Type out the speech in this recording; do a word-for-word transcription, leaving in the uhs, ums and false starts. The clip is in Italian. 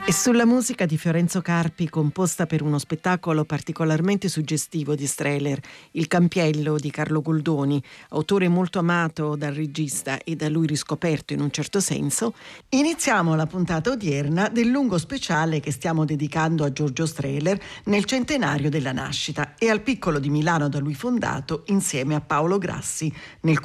E sulla musica di Fiorenzo Carpi, composta per uno spettacolo particolarmente suggestivo di Strehler, Il Campiello di Carlo Goldoni, autore molto amato dal regista e da lui riscoperto in un certo senso, iniziamo la puntata odierna del lungo speciale che stiamo dedicando a Giorgio Strehler nel centenario della nascita e al Piccolo di Milano da lui fondato insieme a Paolo Grassi nel